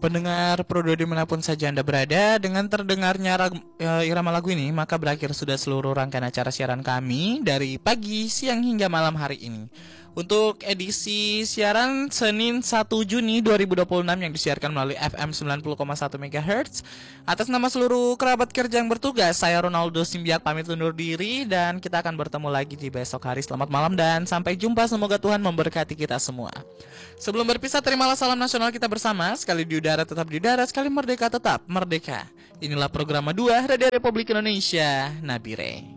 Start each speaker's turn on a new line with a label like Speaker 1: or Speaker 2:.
Speaker 1: Pendengar Pro 2 dimanapun saja Anda berada, dengan terdengarnya irama lagu ini, maka berakhir sudah seluruh rangkaian acara siaran kami dari pagi, siang hingga malam hari ini. Untuk edisi siaran Senin 1 Juni 2026 yang disiarkan melalui FM 90,1 MHz. Atas nama seluruh kerabat kerja yang bertugas, saya Ronaldo Simbiak pamit undur diri dan kita akan bertemu lagi di besok hari. Selamat malam dan sampai jumpa, semoga Tuhan memberkati kita semua. Sebelum berpisah, terimalah salam nasional kita bersama. Sekali di udara tetap di udara, sekali merdeka tetap merdeka. Inilah program 2 Radio Republik Indonesia, Nabire.